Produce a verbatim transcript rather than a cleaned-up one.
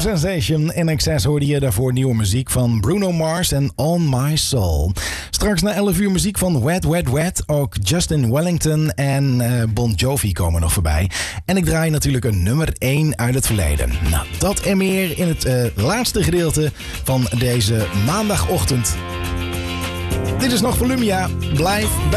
Sensation. In Excess hoorde je daarvoor nieuwe muziek van Bruno Mars en On My Soul. Straks na elf uur muziek van Wet Wet Wet. Ook Justin Wellington en uh, Bon Jovi komen nog voorbij. En ik draai natuurlijk een nummer één uit het verleden. Nou, dat en meer in het uh, laatste gedeelte van deze maandagochtend. Dit is nog Volumia. Blijf bij